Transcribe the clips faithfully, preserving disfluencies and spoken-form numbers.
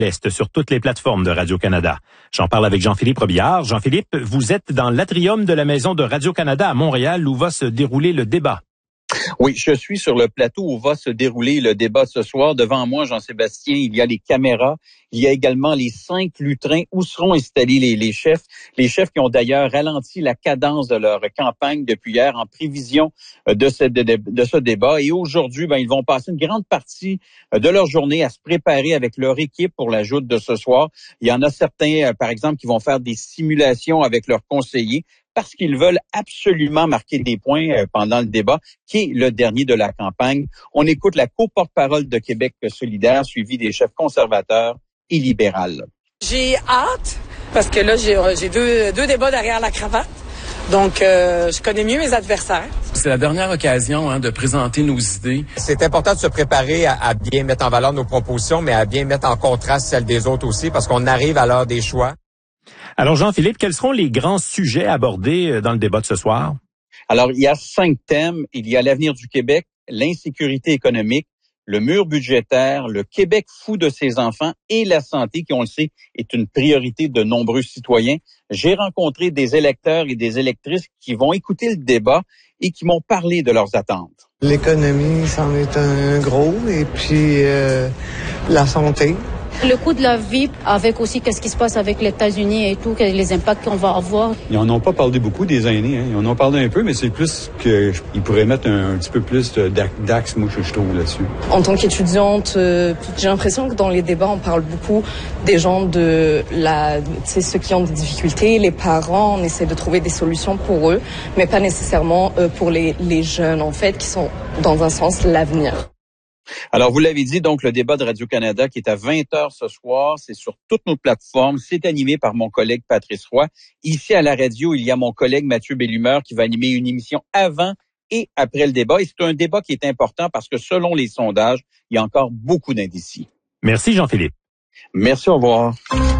L'Est sur toutes les plateformes de Radio-Canada. J'en parle avec Jean-Philippe Robillard. Jean-Philippe, vous êtes dans l'atrium de la Maison de Radio-Canada à Montréal où va se dérouler le débat. Oui, je suis sur le plateau où va se dérouler le débat ce soir. Devant moi, Jean-Sébastien, il y a les caméras. Il y a également les cinq lutrins où seront installés les, les chefs. Les chefs qui ont d'ailleurs ralenti la cadence de leur campagne depuis hier en prévision de ce, de, de ce débat. Et aujourd'hui, ben, ils vont passer une grande partie de leur journée à se préparer avec leur équipe pour la joute de ce soir. Il y en a certains, par exemple, qui vont faire des simulations avec leurs conseillers, parce qu'ils veulent absolument marquer des points pendant le débat, qui est le dernier de la campagne. On écoute la co-porte-parole de Québec solidaire, suivie des chefs conservateurs et libéraux. J'ai hâte, parce que là, j'ai, j'ai deux, deux débats derrière la cravate. Donc, euh, je connais mieux mes adversaires. C'est la dernière occasion hein, de présenter nos idées. C'est important de se préparer à, à bien mettre en valeur nos propositions, mais à bien mettre en contraste celles des autres aussi, parce qu'on arrive à l'heure des choix. Alors, Jean-Philippe, quels seront les grands sujets abordés dans le débat de ce soir? Alors, il y a cinq thèmes. Il y a l'avenir du Québec, l'insécurité économique, le mur budgétaire, le Québec fou de ses enfants et la santé, qui, on le sait, est une priorité de nombreux citoyens. J'ai rencontré des électeurs et des électrices qui vont écouter le débat et qui m'ont parlé de leurs attentes. L'économie, c'en est un gros, et puis euh, la santé. Le coût de la vie, avec aussi qu'est-ce qui se passe avec les États-Unis et tout, les impacts qu'on va avoir. Ils n'en ont pas parlé beaucoup des aînés, hein. Ils en ont parlé un peu, mais c'est plus qu'ils pourraient mettre un, un petit peu plus d'axe, moi, je trouve, là-dessus. En tant qu'étudiante, euh, j'ai l'impression que dans les débats, on parle beaucoup des gens de la, tu sais, ceux qui ont des difficultés, les parents, on essaie de trouver des solutions pour eux, mais pas nécessairement euh, pour les, les jeunes, en fait, qui sont, dans un sens, l'avenir. Alors, vous l'avez dit, donc, le débat de Radio-Canada qui est à vingt heures ce soir, c'est sur toutes nos plateformes. C'est animé par mon collègue Patrice Roy. Ici, à la radio, il y a mon collègue Mathieu Bellumeur qui va animer une émission avant et après le débat. Et c'est un débat qui est important parce que, selon les sondages, il y a encore beaucoup d'indécis. Merci, Jean-Philippe. Merci, au revoir.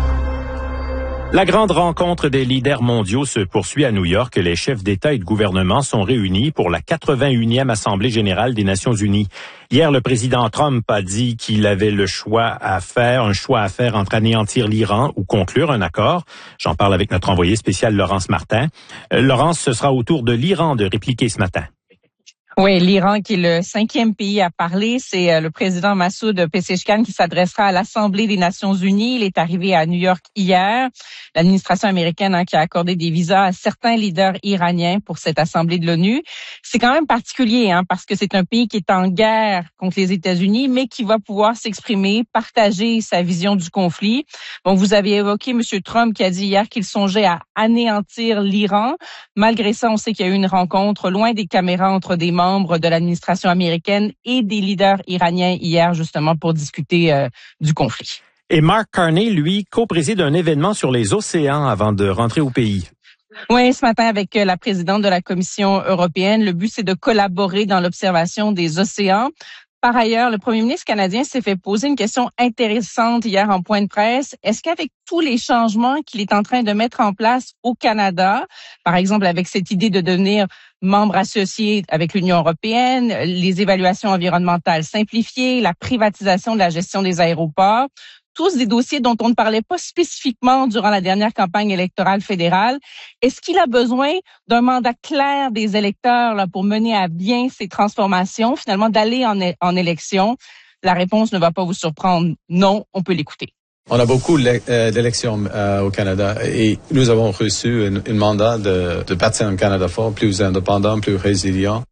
La grande rencontre des leaders mondiaux se poursuit à New York. Les chefs d'État et de gouvernement sont réunis pour la quatre-vingt-unième Assemblée générale des Nations unies. Hier, le président Trump a dit qu'il avait le choix à faire, un choix à faire entre anéantir l'Iran ou conclure un accord. J'en parle avec notre envoyé spécial Laurence Martin. Euh, Laurence, ce sera au tour de l'Iran de répliquer ce matin. Oui, l'Iran qui est le cinquième pays à parler, c'est le président Massoud Pezeshkian qui s'adressera à l'Assemblée des Nations unies. Il est arrivé à New York hier. L'administration américaine hein, qui a accordé des visas à certains leaders iraniens pour cette Assemblée de l'ONU. C'est quand même particulier hein, parce que c'est un pays qui est en guerre contre les États-Unis, mais qui va pouvoir s'exprimer, partager sa vision du conflit. Bon, vous avez évoqué M. Trump qui a dit hier qu'il songeait à anéantir l'Iran. Malgré ça, on sait qu'il y a eu une rencontre loin des caméras entre des membres de l'administration américaine et des leaders iraniens hier, justement, pour discuter euh, du conflit. Et Mark Carney, lui, co-préside un événement sur les océans avant de rentrer au pays. Oui, ce matin avec la présidente de la Commission européenne, le but, c'est de collaborer dans l'observation des océans. Par ailleurs, le premier ministre canadien s'est fait poser une question intéressante hier en point de presse. Est-ce qu'avec tous les changements qu'il est en train de mettre en place au Canada, par exemple avec cette idée de devenir membre associé avec l'Union européenne, les évaluations environnementales simplifiées, la privatisation de la gestion des aéroports, tous des dossiers dont on ne parlait pas spécifiquement durant la dernière campagne électorale fédérale. Est-ce qu'il a besoin d'un mandat clair des électeurs là, pour mener à bien ces transformations, finalement d'aller en, é- en élection? La réponse ne va pas vous surprendre. Non, on peut l'écouter. On a beaucoup d'élections euh, au Canada et nous avons reçu un mandat de, de bâtir un Canada fort, plus indépendant, plus résilient.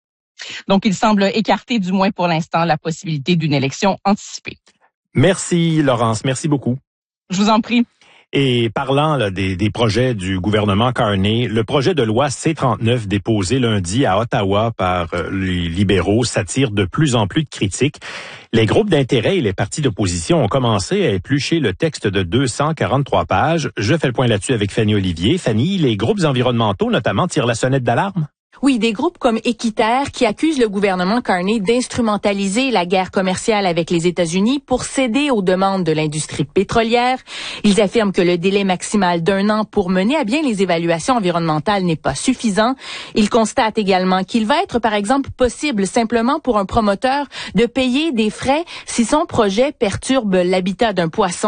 Donc, il semble écarter, du moins pour l'instant, la possibilité d'une élection anticipée. Merci, Laurence. Merci beaucoup. Je vous en prie. Et parlant là, des, des projets du gouvernement Carney, le projet de loi C trente-neuf déposé lundi à Ottawa par euh, les libéraux s'attire de plus en plus de critiques. Les groupes d'intérêt et les partis d'opposition ont commencé à éplucher le texte de deux cent quarante-trois pages. Je fais le point là-dessus avec Fanny Olivier. Fanny, les groupes environnementaux notamment tirent la sonnette d'alarme? Oui, des groupes comme Équiterre qui accusent le gouvernement Carney d'instrumentaliser la guerre commerciale avec les États-Unis pour céder aux demandes de l'industrie pétrolière. Ils affirment que le délai maximal d'un an pour mener à bien les évaluations environnementales n'est pas suffisant. Ils constatent également qu'il va être, par exemple, possible simplement pour un promoteur de payer des frais si son projet perturbe l'habitat d'un poisson